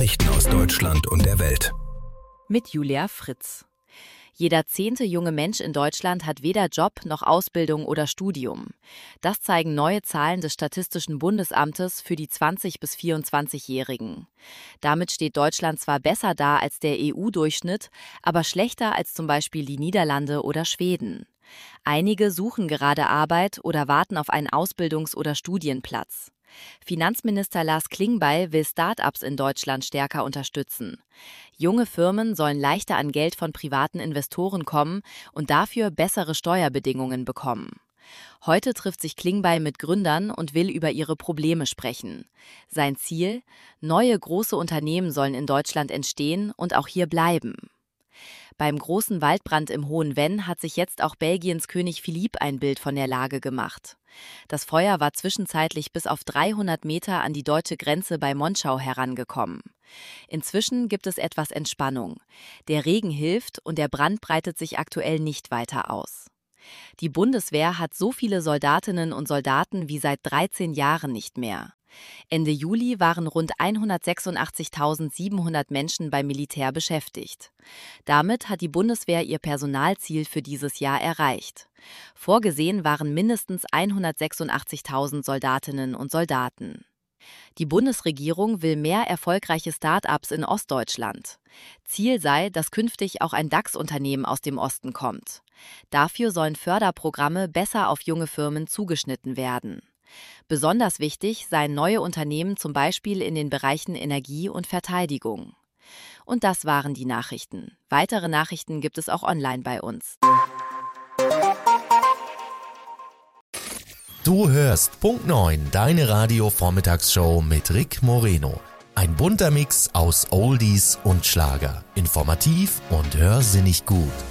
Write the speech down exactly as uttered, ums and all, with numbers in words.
Nachrichten aus Deutschland und der Welt. Mit Julia Fritz. Jeder zehnte junge Mensch in Deutschland hat weder Job noch Ausbildung oder Studium. Das zeigen neue Zahlen des Statistischen Bundesamtes für die zwanzig- bis vierundzwanzigjährigen. Damit steht Deutschland zwar besser da als der E U-Durchschnitt, aber schlechter als zum Beispiel die Niederlande oder Schweden. Einige suchen gerade Arbeit oder warten auf einen Ausbildungs- oder Studienplatz. Finanzminister Lars Klingbeil will Start-ups in Deutschland stärker unterstützen. Junge Firmen sollen leichter an Geld von privaten Investoren kommen und dafür bessere Steuerbedingungen bekommen. Heute trifft sich Klingbeil mit Gründern und will über ihre Probleme sprechen. Sein Ziel: Neue große Unternehmen sollen in Deutschland entstehen und auch hier bleiben. Beim großen Waldbrand im Hohen Venn hat sich jetzt auch Belgiens König Philipp ein Bild von der Lage gemacht. Das Feuer war zwischenzeitlich bis auf dreihundert Meter an die deutsche Grenze bei Monschau herangekommen. Inzwischen gibt es etwas Entspannung. Der Regen hilft und der Brand breitet sich aktuell nicht weiter aus. Die Bundeswehr hat so viele Soldatinnen und Soldaten wie seit dreizehn Jahren nicht mehr. Ende Juli waren rund hundertsechsundachtzigtausendsiebenhundert Menschen beim Militär beschäftigt. Damit hat die Bundeswehr ihr Personalziel für dieses Jahr erreicht. Vorgesehen waren mindestens hundertsechsundachtzigtausend Soldatinnen und Soldaten. Die Bundesregierung will mehr erfolgreiche Start-ups in Ostdeutschland. Ziel sei, dass künftig auch ein DAX-Unternehmen aus dem Osten kommt. Dafür sollen Förderprogramme besser auf junge Firmen zugeschnitten werden. Besonders wichtig seien neue Unternehmen zum Beispiel in den Bereichen Energie und Verteidigung. Und das waren die Nachrichten. Weitere Nachrichten gibt es auch online bei uns. Du hörst Punkt neun, deine Radio-Vormittagsshow mit Rick Moreno. Ein bunter Mix aus Oldies und Schlager. Informativ und hörsinnig gut.